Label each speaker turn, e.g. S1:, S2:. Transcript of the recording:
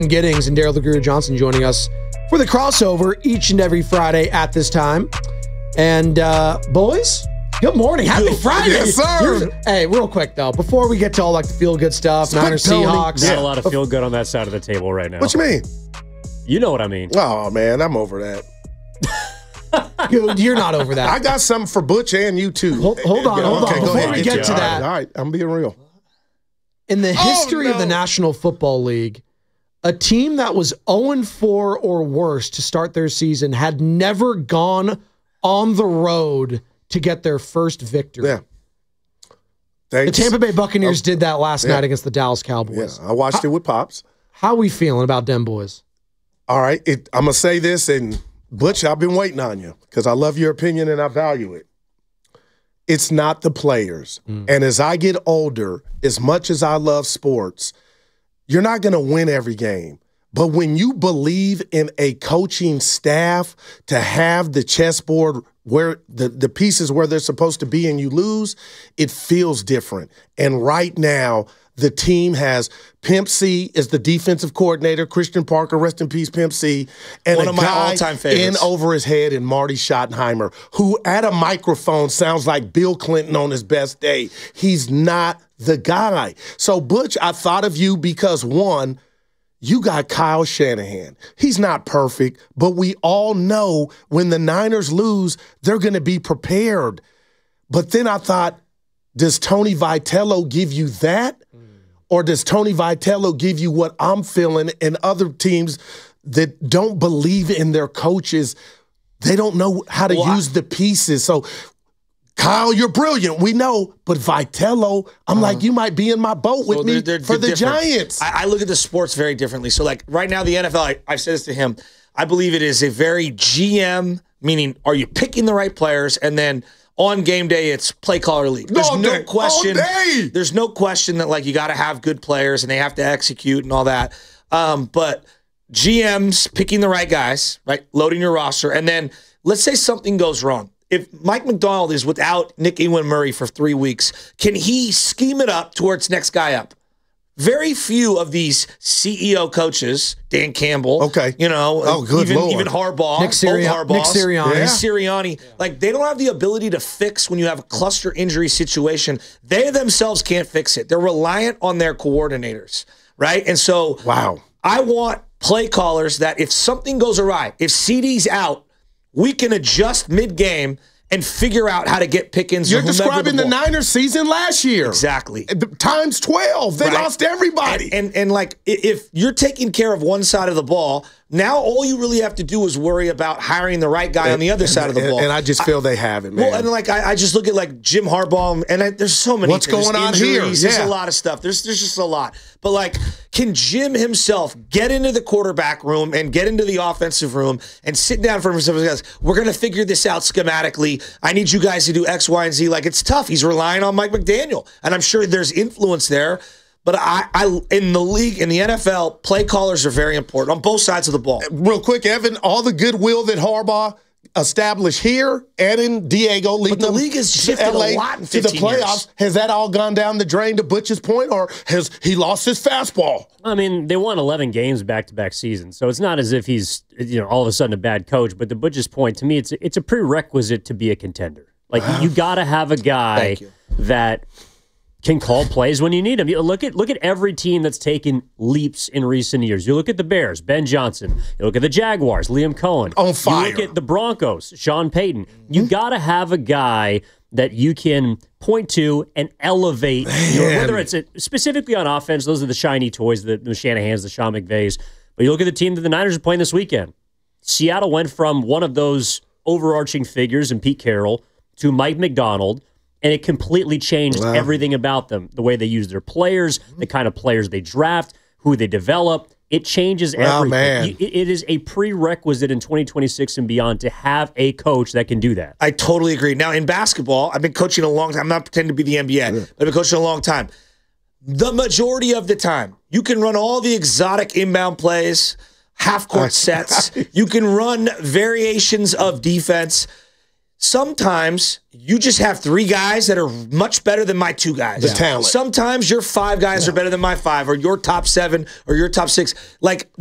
S1: Giddings and Daryl the Guru Johnson joining us for the crossover each and every Friday at this time. And boys, good morning. Happy Friday.
S2: Yes, sir.
S1: Hey, real quick though, before we get to all like the feel good stuff, Niners, Seahawks.
S3: Not a lot of feel good on that side of the table right now.
S2: What you mean?
S3: You know what I mean.
S2: Oh, man, I'm over that.
S1: You're not over that.
S2: I got something for Butch and you, too.
S1: Hold on.
S2: Okay, go
S1: Before
S2: ahead.
S1: we get to that.
S2: All right, I'm being real.
S1: In the history of the National Football League, a team that was 0-4 or worse to start their season had never gone on the road to get their first victory.
S2: Yeah. Thanks.
S1: The Tampa Bay Buccaneers did that last night against the Dallas Cowboys.
S2: Yeah, I watched it with Pops.
S1: How we feeling about them boys?
S2: All right, I'm going to say this, and Butch, I've been waiting on you because I love your opinion and I value it. It's not the players. And as I get older, as much as I love sports, you're not going to win every game. But when you believe in a coaching staff to have the chessboard where the pieces where they're supposed to be and you lose, it feels different. And right now, the team has Pimp C is the defensive coordinator, Christian Parker, rest in peace, Pimp C, and
S4: one
S2: a
S4: of my
S2: guy
S4: all-time favorites
S2: in over his head in Marty Schottenheimer, who at a microphone sounds like Bill Clinton on his best day. He's not the guy. So, Butch, I thought of you because, one, you got Kyle Shanahan. He's not perfect, but we all know when the Niners lose, they're going to be prepared. But then I thought, does Tony Vitello give you that? Or does Tony Vitello give you what I'm feeling and other teams that don't believe in their coaches? They don't know how to use the pieces. So, Kyle, you're brilliant. We know. But Vitello, I'm like, you might be in my boat with me for the Giants.
S4: I look at the sports very differently. So, like, right now, the NFL, I've said this to him, I believe it is a very GM, meaning are you picking the right players? And then on game day, it's play caller league. There's no question. There's no question that like you got to have good players and they have to execute and all that. But GMs picking the right guys, right, loading your roster, and then let's say something goes wrong. If Mike Macdonald is without Nick Ewan-Murray for 3 weeks, can he scheme it up towards next guy up? Very few of these CEO coaches, Dan Campbell, even Harbaugh,
S1: Nick Sirianni,
S4: like they don't have the ability to fix when you have a cluster injury situation. They themselves can't fix it. They're reliant on their coordinators, right? And so, I want play callers that if something goes awry, if CD's out, we can adjust mid-game and figure out how to get Pickens.
S2: You're describing the Niners season last year.
S4: Exactly.
S2: Times 12. They lost everybody.
S4: And like, if you're taking care of one side of the ball, now all you really have to do is worry about hiring the right guy on the other side of the ball.
S2: And I just feel they have it, man.
S4: Well, and like, I just look at like Jim Harbaugh, and there's so many
S2: What's going on here?
S4: There's a lot of stuff. There's just a lot. But like, can Jim himself get into the quarterback room and get into the offensive room and sit down for himself and guys, we're going to figure this out schematically. I need you guys to do X, Y, and Z. Like, it's tough. He's relying on Mike McDaniel. And I'm sure there's influence there. But I in the league, in the NFL, play callers are very important on both sides of the ball.
S2: Real quick, Evan, all the goodwill that Harbaugh established here and in Diego leading
S4: the league has shifted
S2: LA
S4: a lot in
S2: to the
S4: 15
S2: playoffs.
S4: years.
S2: Has that all gone down the drain to Butch's point, or has he lost his fastball?
S3: I mean, they won 11 games back-to-back seasons, so it's not as if he's all of a sudden a bad coach. But to Butch's point, to me, it's a prerequisite to be a contender. Like you got to have a guy that can call plays when you need them. You look at every team that's taken leaps in recent years. You look at the Bears, Ben Johnson. You look at the Jaguars, Liam Cohen.
S2: On fire.
S3: You look at the Broncos, Sean Payton. You got to have a guy that you can point to and elevate. Whether it's specifically on offense, those are the shiny toys, the Shanahans, the Sean McVays. But you look at the team that the Niners are playing this weekend. Seattle went from one of those overarching figures in Pete Carroll to Mike Macdonald, and it completely changed everything about them. The way they use their players, the kind of players they draft, who they develop. It changes everything.
S2: Man.
S3: It is a prerequisite in 2026 and beyond to have a coach that can do that.
S4: I totally agree. Now, in basketball, I've been coaching a long time. I'm not pretending to be the NBA, but I've been coaching a long time. The majority of the time, you can run all the exotic inbound plays, half-court sets. You can run variations of defense. sometimes you just have 3 guys that are much better than my 2 guys.
S2: The talent.
S4: Sometimes your 5 guys are better than my 5, or your top 7 or your top 6. Like,